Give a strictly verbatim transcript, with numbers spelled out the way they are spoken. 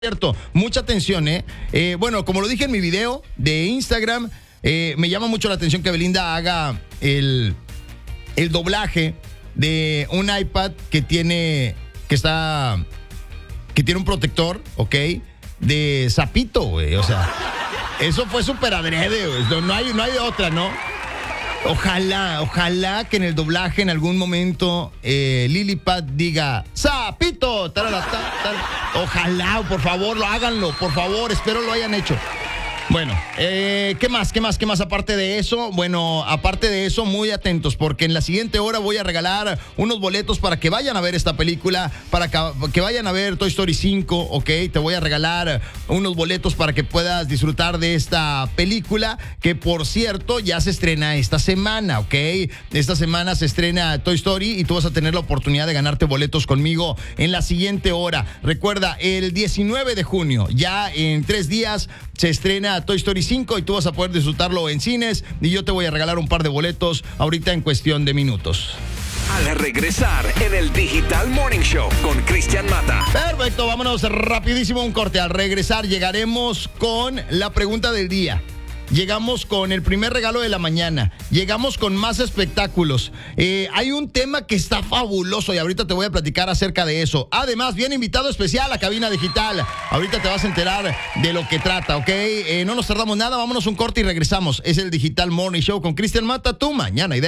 Cierto, mucha atención, ¿eh? ¿eh? Bueno, como lo dije en mi video de Instagram, eh, me llama mucho la atención que Belinda haga el, el doblaje de un iPad que tiene, que está, que tiene un protector, ¿ok? De sapito, güey, o sea, eso fue súper adrede, güey, no, no hay, no hay otra, ¿no? Ojalá, ojalá que en el doblaje en algún momento eh, Lilipad diga ¡Sapito! Tarara, ta, ta. Ojalá, por favor, lo háganlo, por favor, espero lo hayan hecho. Bueno, eh, ¿qué más? ¿Qué más? ¿Qué más aparte de eso? Bueno, aparte de eso, muy atentos, porque en la siguiente hora voy a regalar unos boletos para que vayan a ver esta película, para que, que vayan a ver Toy Story cinco, ¿ok? Te voy a regalar unos boletos para que puedas disfrutar de esta película, que por cierto, ya se estrena esta semana, ¿ok? Esta semana se estrena Toy Story y tú vas a tener la oportunidad de ganarte boletos conmigo en la siguiente hora. Recuerda, el diecinueve de junio, ya en tres días, se estrena Toy Story cinco y tú vas a poder disfrutarlo en cines y yo te voy a regalar un par de boletos ahorita en cuestión de minutos. Al regresar en el Digital Morning Show con Cristian Mata. Perfecto, vámonos rapidísimo a un corte. Al regresar llegaremos con la pregunta del día. Llegamos con el primer regalo de la mañana. Llegamos con más espectáculos. Eh, hay un tema que está fabuloso y ahorita te voy a platicar acerca de eso. Además, viene invitado especial a Cabina Digital. Ahorita te vas a enterar de lo que trata, ¿ok? Eh, no nos tardamos nada, vámonos un corte y regresamos. Es el Digital Morning Show con Cristian Mata, tu mañana idea.